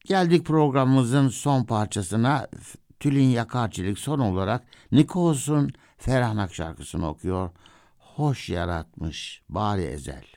Geldik programımızın son parçasına. Tülin Yakarçelik son olarak Nikos'un Ferahnak şarkısını okuyor. Hoş yaratmış bari ezel.